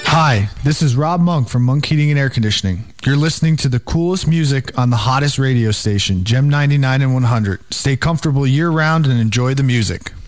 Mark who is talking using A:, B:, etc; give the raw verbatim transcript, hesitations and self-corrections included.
A: Hi, this is Rob Monk from Monk Heating and Air Conditioning. You're listening to the coolest music on the hottest radio station, Gem ninety-nine and one hundred. Stay comfortable year-round and enjoy the music.